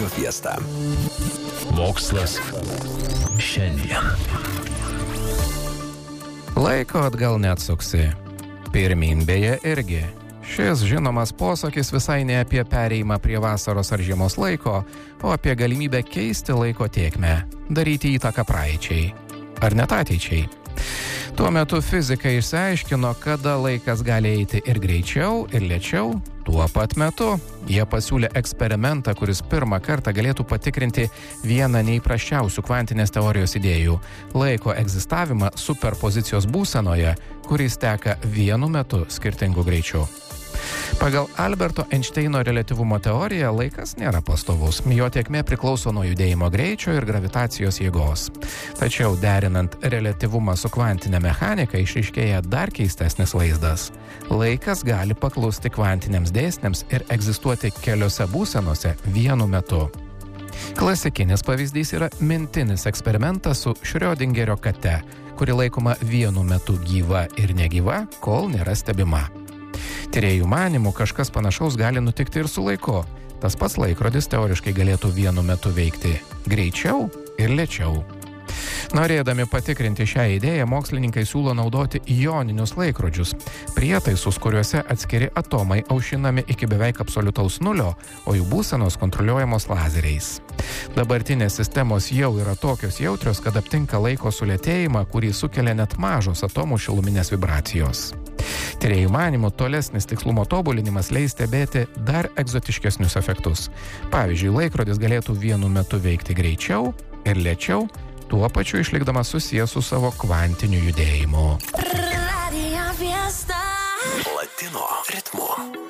Fiesta. Mokslas šiandien. Laiko atgal neatsuksi. Pirmyn beje irgi. Šis žinomas posakis visai ne apie pereimą prie vasaros ar žiemos laiko, o apie galimybę keisti laiko tėkmę, daryti įtaką praeičiai. Ar net ateičiai. Tuo metu fizikai išsiaiškino, kada laikas gali eiti ir greičiau, ir lėčiau. Tuo pat metu jie pasiūlė eksperimentą, kuris pirmą kartą galėtų patikrinti vieną neįprasčiausių kvantinės teorijos idėjų – laiko egzistavimą superpozicijos būsenoje, kuris teka vienu metu skirtingu greičiu. Pagal Alberto Einšteino reliatyvumo teoriją laikas nėra pastovus, jo tėkmė priklauso nuo judėjimo greičio ir gravitacijos jėgos. Tačiau derinant reliatyvumą su kvantinė mechanika išryškėja dar keistesnis vaizdas. Laikas gali paklusti kvantiniams dėsniams ir egzistuoti keliose būsenose vienu metu. Klasikinis pavyzdys yra mintinis eksperimentas su Šriodingerio kate, kuri laikoma vienu metu gyva ir negyva, kol nėra stebima. Tyrėjų manymų kažkas panašaus gali nutikti ir su laiku. Tas pats laikrodis teoriškai galėtų vienu metu veikti greičiau ir lėčiau. Norėdami patikrinti šią idėją, mokslininkai siūlo naudoti joninius laikrodžius, prietaisus, kuriuose atskiri atomai aušinami iki beveik absoliutaus nulio, o jų būsenos kontroliuojamos lazeriais. Dabartinės sistemos jau yra tokios jautrios, kad aptinka laiko sulėtėjimą, kurį sukelia net mažos atomų šiluminės vibracijos. Tyrėjų manymų tolesnis tikslumo tobulinimas leis stebėti dar egzotiškesnius efektus. Pavyzdžiui, laikrodis galėtų vienu metu veikti greičiau ir lėčiau, tuo pačiu išlikdamas susijęs su savo kvantiniu judėjimu. Latino ritmu.